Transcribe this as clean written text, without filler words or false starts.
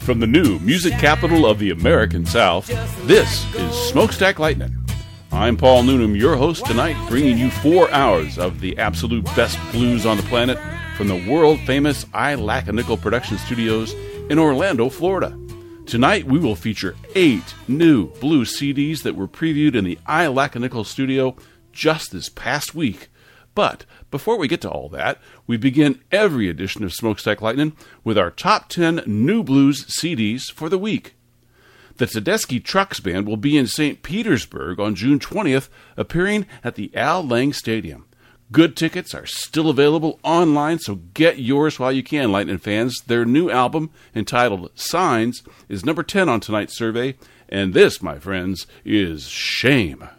From the new music capital of the American South, this is Smokestack Lightning. I'm Paul Noonan, your host tonight, bringing you 4 hours of the absolute best blues on the planet from the world-famous I Lack a Nickel production studios in Orlando, Florida. Tonight, we will feature 8 new blues CDs that were previewed in the I Lack a Nickel studio just this past week. But before we get to all that, we begin every edition of Smokestack Lightning with our top 10 new blues CDs for the week. The Tedeschi Trucks Band will be in St. Petersburg on June 20th, appearing at the Al Lang Stadium. Good tickets are still available online, so get yours while you can, Lightning fans. Their new album, entitled Signs, is number 10 on tonight's survey, and this, my friends, is Shame.